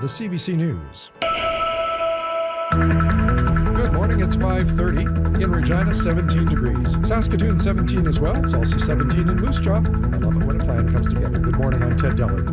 the CBC News. Good morning, it's 5:30. In Regina, 17 degrees. Saskatoon, 17 as well. It's also 17 in Moose Jaw. I love it when a plan comes together. Good morning, I'm Ted Deller.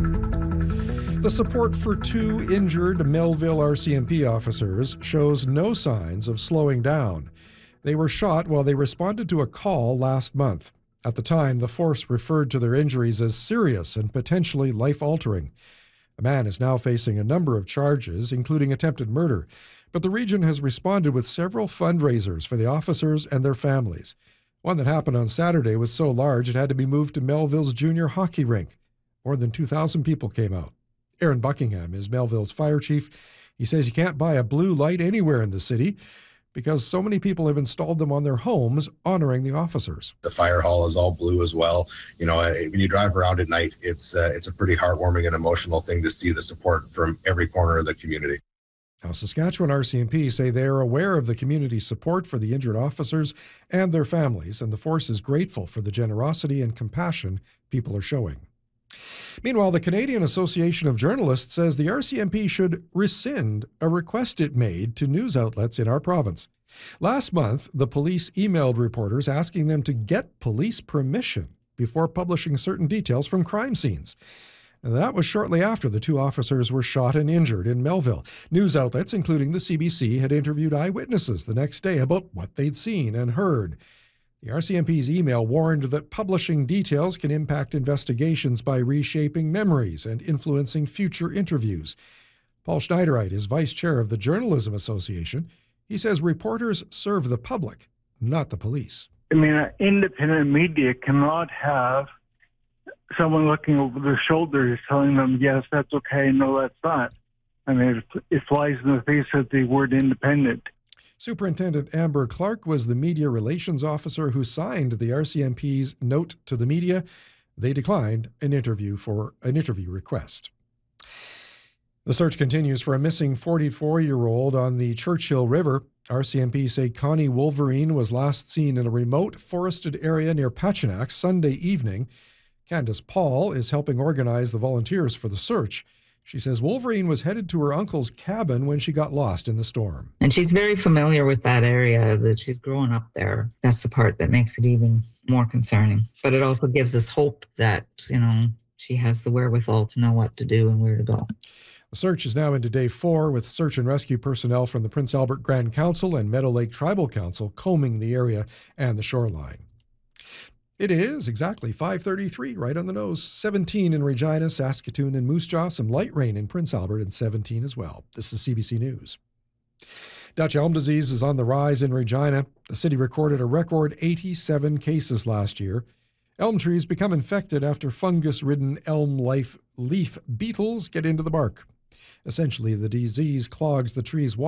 The support for 2 injured Melville RCMP officers shows no signs of slowing down. They were shot while they responded to a call last month. At the time, the force referred to their injuries as serious and potentially life-altering. The man is now facing a number of charges, including attempted murder. But the region has responded with several fundraisers for the officers and their families. One that happened on Saturday was so large it had to be moved to Melville's junior hockey rink. More than 2,000 people came out. Aaron Buckingham is Melville's fire chief. He says you can't buy a blue light anywhere in the city because so many people have installed them on their homes, honoring the officers. The fire hall is all blue as well. You know, when you drive around at night, it's a pretty heartwarming and emotional thing to see the support from every corner of the community. Now, Saskatchewan RCMP say they are aware of the community support for the injured officers and their families, and the force is grateful for the generosity and compassion people are showing. Meanwhile, the Canadian Association of Journalists says the RCMP should rescind a request it made to news outlets in our province. Last month, the police emailed reporters asking them to get police permission before publishing certain details from crime scenes. And that was shortly after the 2 officers were shot and injured in Melville. News outlets, including the CBC, had interviewed eyewitnesses the next day about what they'd seen and heard. The RCMP's email warned that publishing details can impact investigations by reshaping memories and influencing future interviews. Paul Schneidereit is vice chair of the Journalism Association. He says reporters serve the public, not the police. I mean, independent media cannot have someone looking over their shoulders telling them, yes, that's okay, no, that's not. I mean, it flies in the face of the word independent. Superintendent Amber Clark was the media relations officer who signed the RCMP's note to the media. They declined an interview request. The search continues for a missing 44-year-old on the Churchill River. RCMP say Connie Wolverine was last seen in a remote forested area near Pachinak Sunday evening. Candace Paul is helping organize the volunteers for the search. She says Wolverine was headed to her uncle's cabin when she got lost in the storm. And she's very familiar with that area, that she's growing up there. That's the part that makes it even more concerning. But it also gives us hope that, she has the wherewithal to know what to do and where to go. The search is now into day 4 with search and rescue personnel from the Prince Albert Grand Council and Meadow Lake Tribal Council combing the area and the shoreline. It is exactly 5:33, right on the nose. 17 in Regina, Saskatoon, and Moose Jaw. Some light rain in Prince Albert, and 17 as well. This is CBC News. Dutch elm disease is on the rise in Regina. The city recorded a record 87 cases last year. Elm trees become infected after fungus-ridden elm leaf beetles get into the bark. Essentially, the disease clogs the tree's